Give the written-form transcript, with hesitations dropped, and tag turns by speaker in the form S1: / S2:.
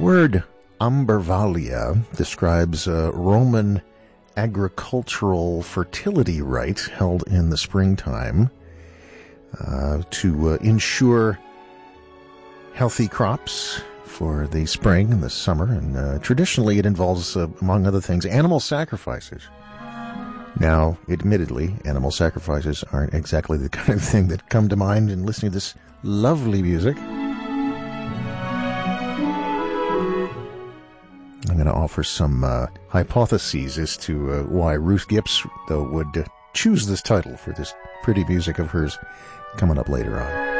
S1: word Ambarvalia describes a Roman agricultural fertility rite held in the springtime to ensure healthy crops for the spring and the summer. And traditionally it involves, among other things, animal sacrifices. Now, admittedly, animal sacrifices aren't exactly the kind of thing that come to mind in listening to this lovely music. I'm going to offer some hypotheses as to why Ruth Gipps, though, would choose this title for this pretty music of hers coming up later on.